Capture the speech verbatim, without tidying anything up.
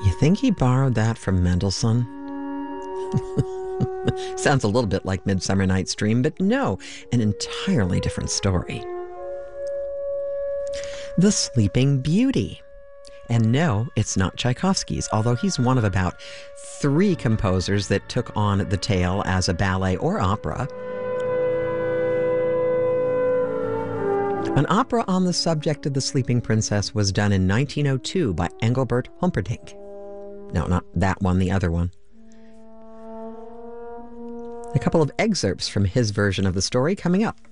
You think he borrowed that from Mendelssohn? Sounds a little bit like Midsummer Night's Dream, but no, an entirely different story. The Sleeping Beauty. And no, it's not Tchaikovsky's, although he's one of about three composers that took on the tale as a ballet or opera. An opera on the subject of the Sleeping Princess was done in nineteen oh two by Engelbert Humperdinck. No, not that one, the other one. A couple of excerpts from his version of the story coming up.